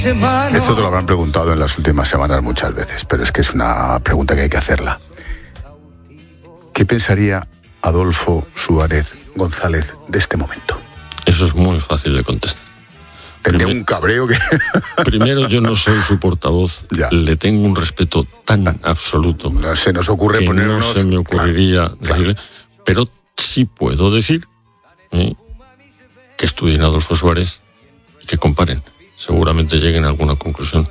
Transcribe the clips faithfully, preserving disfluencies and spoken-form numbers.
Esto te lo habrán preguntado en las últimas semanas muchas veces, pero es que es una pregunta que hay que hacerla. ¿Qué pensaría Adolfo Suárez González de este momento? Eso es muy fácil de contestar. Tendría Primer, un cabreo que... Primero, yo no soy su portavoz. Ya. Le tengo un respeto tan absoluto. No se nos ocurre que ponernos... no se me ocurriría claro, decirle, claro. Pero sí puedo decir ¿eh? que estudien a Adolfo Suárez y que comparen. Seguramente lleguen a alguna conclusión.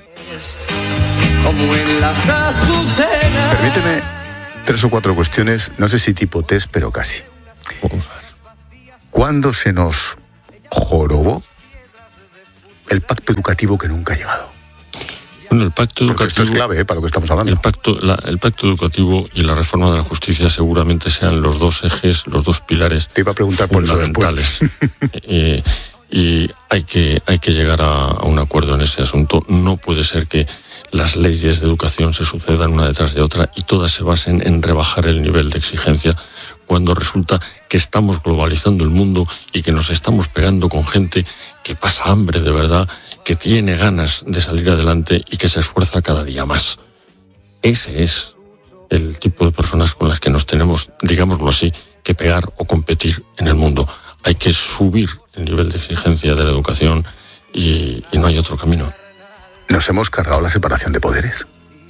Permíteme tres o cuatro cuestiones, no sé si tipo test, pero casi. Vamos a ver. ¿Cuándo se nos jorobó el pacto educativo que nunca ha llegado? Bueno, el pacto Porque educativo... esto es clave, ¿eh? Para lo que estamos hablando. El pacto, la, el pacto educativo y la reforma de la justicia seguramente sean los dos ejes, los dos pilares Te iba a preguntar fundamentales. Por eso eh, y hay que, hay que llegar a, a un acuerdo en ese asunto. No puede ser que las leyes de educación se sucedan una detrás de otra y todas se basen en rebajar el nivel de exigencia, cuando resulta que estamos globalizando el mundo y que nos estamos pegando con gente que pasa hambre de verdad, que tiene ganas de salir adelante y que se esfuerza cada día más. Ese es el tipo de personas con las que nos tenemos, digámoslo así, que pegar o competir en el mundo. Hay que subir el nivel de exigencia de la educación y, y no hay otro camino. ¿Nos hemos cargado la separación de poderes?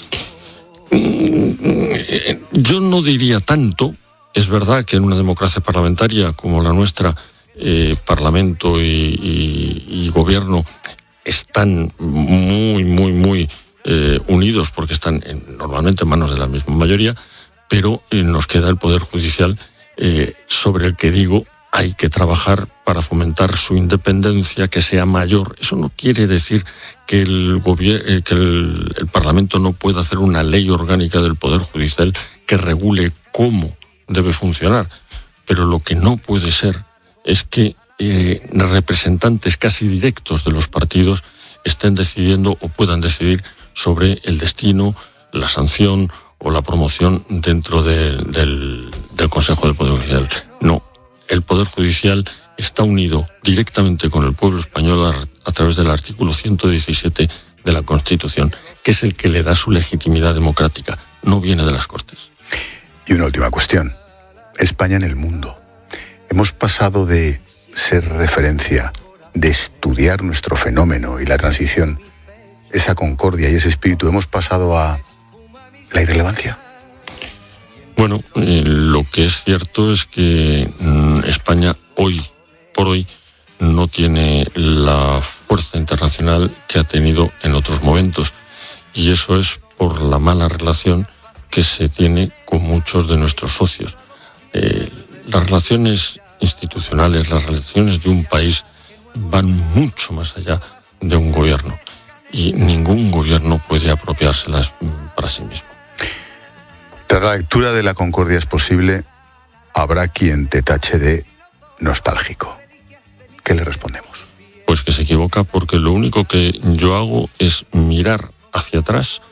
Yo no diría tanto. Es verdad que en una democracia parlamentaria como la nuestra, eh, Parlamento y, y, y Gobierno están muy, muy, muy eh, unidos porque están en, normalmente en manos de la misma mayoría, pero eh, nos queda el Poder Judicial eh, sobre el que digo hay que trabajar para fomentar su independencia, que sea mayor. Eso no quiere decir que el gobier- eh, que el, el Parlamento no pueda hacer una ley orgánica del Poder Judicial que regule cómo debe funcionar. Pero lo que no puede ser es que eh, representantes casi directos de los partidos estén decidiendo o puedan decidir sobre el destino, la sanción o la promoción dentro de, del, del Consejo del Poder Judicial. No. El Poder Judicial está unido directamente con el pueblo español a, a través del artículo ciento diecisiete de la Constitución, que es el que le da su legitimidad democrática, no viene de las Cortes. Y una última cuestión. España en el mundo. Hemos pasado de ser referencia, de estudiar nuestro fenómeno y la transición, esa concordia y ese espíritu, hemos pasado a la irrelevancia. Bueno, eh, lo que es cierto es que mmm, España hoy por hoy no tiene la fuerza internacional que ha tenido en otros momentos, y eso es por la mala relación que se tiene con muchos de nuestros socios. Eh, las relaciones institucionales, las relaciones de un país van mucho más allá de un gobierno, y ningún gobierno puede apropiárselas para sí mismo. Tras la lectura de La Concordia es posible, habrá quien te tache de nostálgico. ¿Qué le respondemos? Pues que se equivoca, porque lo único que yo hago es mirar hacia atrás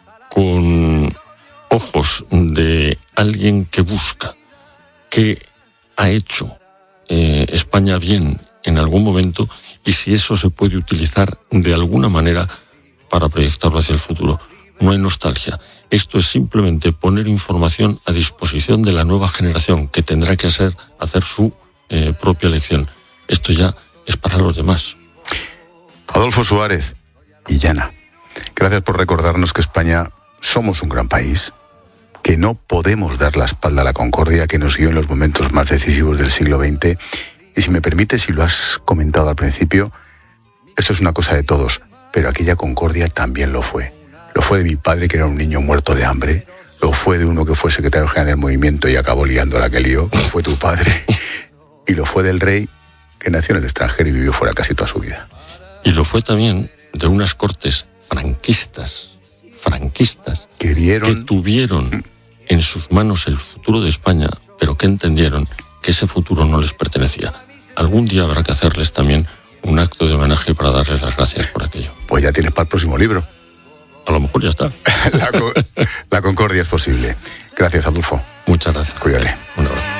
con ojos de alguien que busca qué ha hecho eh, España bien en algún momento y si eso se puede utilizar de alguna manera para proyectarlo hacia el futuro. No hay nostalgia. Esto es simplemente poner información a disposición de la nueva generación, que tendrá que hacer, hacer su eh, propia elección. Esto ya es para los demás. Adolfo Suárez y Llana, gracias por recordarnos que España somos un gran país, que no podemos dar la espalda a la concordia que nos guió en los momentos más decisivos del siglo veinte. Y si me permite, si lo has comentado al principio, esto es una cosa de todos, pero aquella concordia también lo fue. Lo fue de mi padre, que era un niño muerto de hambre. Lo fue de uno que fue secretario general del movimiento y acabó liando la que lió. Lo fue tu padre. Y lo fue del rey, que nació en el extranjero y vivió fuera casi toda su vida. Y lo fue también de unas cortes franquistas, franquistas, que, vieron... que tuvieron en sus manos el futuro de España, pero que entendieron que ese futuro no les pertenecía. Algún día habrá que hacerles también un acto de homenaje para darles las gracias por aquello. Pues ya tienes para el próximo libro. A lo mejor ya está. la, la concordia es posible. Gracias, Adolfo. Muchas gracias. Cuídate. Un abrazo.